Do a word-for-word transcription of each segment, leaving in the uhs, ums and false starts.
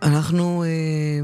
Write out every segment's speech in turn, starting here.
אנחנו אה,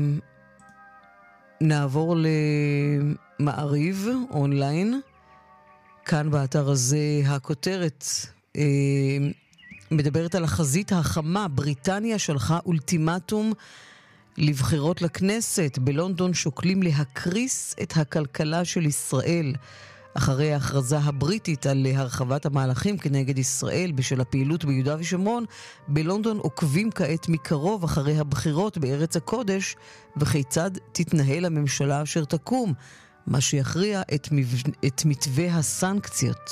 נעבור למעריב אונליין. כאן באתר הזה הכותרת אה, מדברת על החזית החמה. בריטניה שלחה אולטימטום לבחירות לכנסת. בלונדון שוקלים להקריס את הכלכלה של ישראל. אחרי ההכרזה הבריטית על הרחבת המהלכים כנגד ישראל בשל הפעילות ביהודה ושומרון, בלונדון עוקבים כעת מקרוב אחרי הבחירות בארץ הקודש, וכיצד תתנהל הממשלה אשר תקום, מה שיכריע את, מבנ... את מתווה הסנקציות.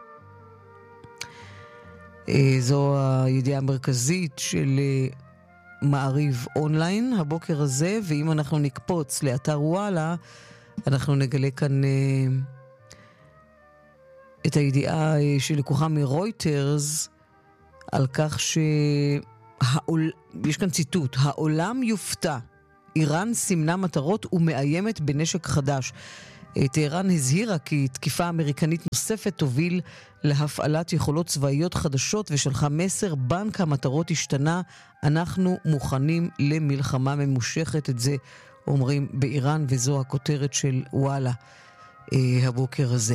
זו הידיעה המרכזית של מעריב אונליין הבוקר הזה, ואם אנחנו נקפוץ לאתר וואלה, אנחנו נגלה כאן את הידיעה שלקוחה מרויטרס על כך שהעול... יש כאן ציטוט: העולם יופתע, איראן סימנה מטרות ומאיימת בנשק חדש. טהרן הזהירה כי תקיפה אמריקנית נוספת תוביל להפעלת יכולות צבאיות חדשות, ושלחה מסר: בנק המטרות השתנה, אנחנו מוכנים למלחמה ממושכת. את זה אומרים באיראן, וזו הכותרת של וואלה הבוקר הזה.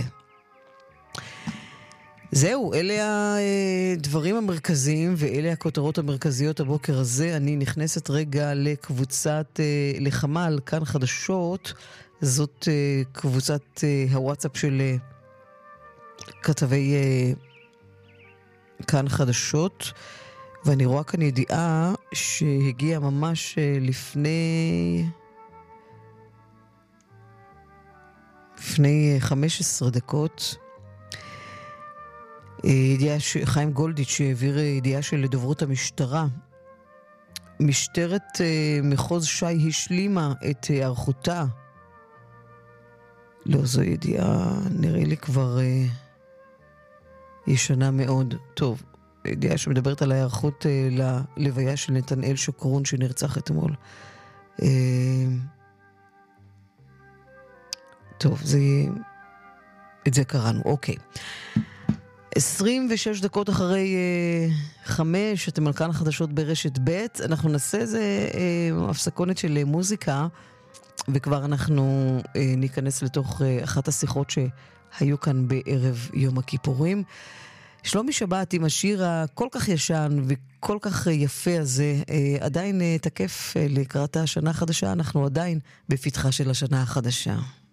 זהו, אלה הדברים המרכזיים ואלה הכותרות המרכזיות הבוקר הזה. אני נכנסת רגע לקבוצת לחמ"ל כאן חדשות. זאת קבוצת הוואטסאפ של כתבי כאן חדשות, ואני רואה כאן ידיעה שהגיעה ממש לפני לפני חמש עשרה דקות. ידיעה שחיים גולדיץ' שהעביר ידיעה של דוברות המשטרה. משטרת מחוז שי השלימה את הערכותה. לא, זו ידיעה נראה לי כבר אה, ישנה מאוד. טוב, ידיעה שמדברת על ההיערכות אה, ללוויה של נתנאל שוקרון שנרצח אתמול. אה, טוב, זה, את זה קראנו, אוקיי. עשרים ושש דקות אחרי אה, חמש, אתם על כאן החדשות ברשת ב'. אנחנו נעשה איזה אה, הפסקונת של מוזיקה, וכבר אנחנו אה, ניכנס לתוך אה, אחת השיחות שהיו כאן בערב יום הכיפורים. שלומי שבת עם השיר הכל כך ישן וכל כך יפה הזה אה, עדיין אה, תקף אה, לקראת השנה החדשה. אנחנו עדיין בפתחה של השנה החדשה.